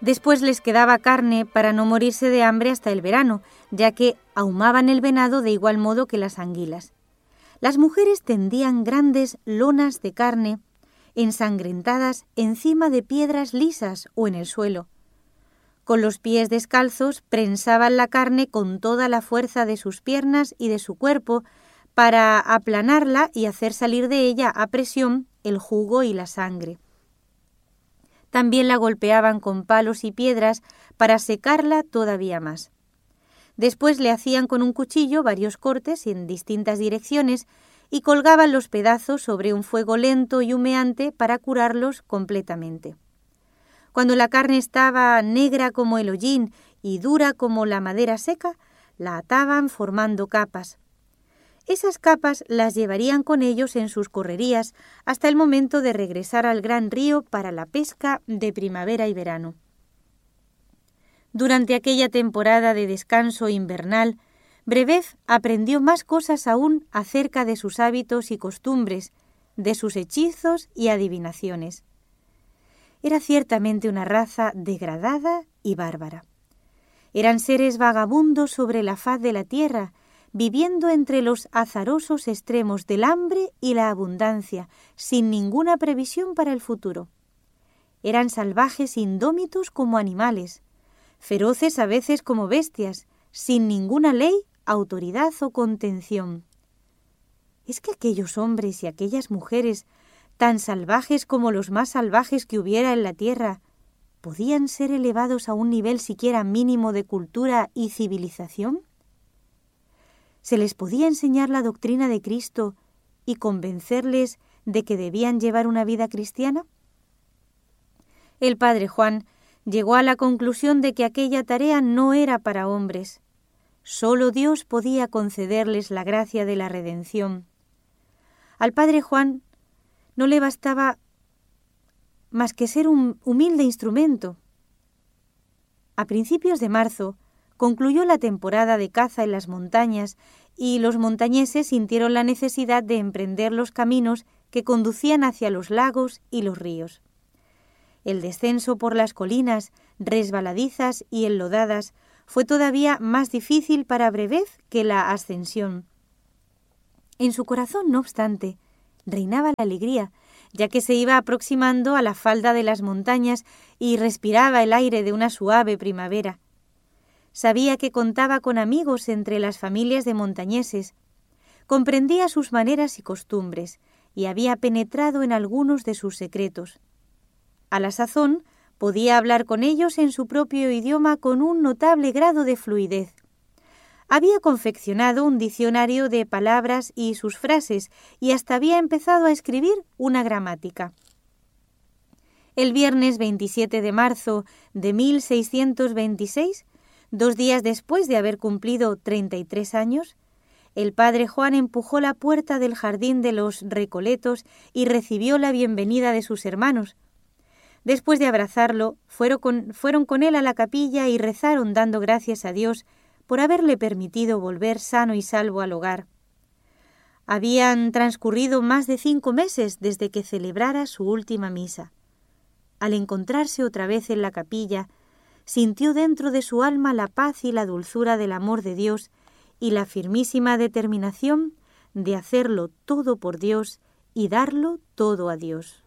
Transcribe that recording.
Después les quedaba carne para no morirse de hambre hasta el verano, ya que ahumaban el venado de igual modo que las anguilas. Las mujeres tendían grandes lonas de carne ensangrentadas encima de piedras lisas o en el suelo. Con los pies descalzos prensaban la carne con toda la fuerza de sus piernas y de su cuerpo para aplanarla y hacer salir de ella a presión el jugo y la sangre. También la golpeaban con palos y piedras para secarla todavía más. Después le hacían con un cuchillo varios cortes en distintas direcciones y colgaban los pedazos sobre un fuego lento y humeante para curarlos completamente. Cuando la carne estaba negra como el hollín y dura como la madera seca, la ataban formando capas. Esas capas las llevarían con ellos en sus correrías hasta el momento de regresar al gran río para la pesca de primavera y verano. Durante aquella temporada de descanso invernal, Brebev aprendió más cosas aún acerca de sus hábitos y costumbres, de sus hechizos y adivinaciones. Era ciertamente una raza degradada y bárbara. Eran seres vagabundos sobre la faz de la tierra, viviendo entre los azarosos extremos del hambre y la abundancia, sin ninguna previsión para el futuro. Eran salvajes indómitos como animales, feroces a veces como bestias, sin ninguna ley, autoridad o contención. ¿Es que aquellos hombres y aquellas mujeres, tan salvajes como los más salvajes que hubiera en la tierra, podían ser elevados a un nivel siquiera mínimo de cultura y civilización? ¿Se les podía enseñar la doctrina de Cristo y convencerles de que debían llevar una vida cristiana? El padre Juan llegó a la conclusión de que aquella tarea no era para hombres. Solo Dios podía concederles la gracia de la redención. Al padre Juan no le bastaba más que ser un humilde instrumento. A principios de marzo concluyó la temporada de caza en las montañas y los montañeses sintieron la necesidad de emprender los caminos que conducían hacia los lagos y los ríos. El descenso por las colinas, resbaladizas y enlodadas, fue todavía más difícil para Brebev que la ascensión. En su corazón, no obstante, reinaba la alegría, ya que se iba aproximando a la falda de las montañas y respiraba el aire de una suave primavera. Sabía que contaba con amigos entre las familias de montañeses, comprendía sus maneras y costumbres y había penetrado en algunos de sus secretos. A la sazón, podía hablar con ellos en su propio idioma con un notable grado de fluidez. Había confeccionado un diccionario de palabras y sus frases y hasta había empezado a escribir una gramática. El viernes 27 de marzo de 1626, 2 días después de haber cumplido 33 años, el padre Juan empujó la puerta del jardín de los Recoletos y recibió la bienvenida de sus hermanos. Después de abrazarlo, fueron con él a la capilla y rezaron dando gracias a Dios por haberle permitido volver sano y salvo al hogar. Habían transcurrido más de 5 meses desde que celebrara su última misa. Al encontrarse otra vez en la capilla, sintió dentro de su alma la paz y la dulzura del amor de Dios y la firmísima determinación de hacerlo todo por Dios y darlo todo a Dios.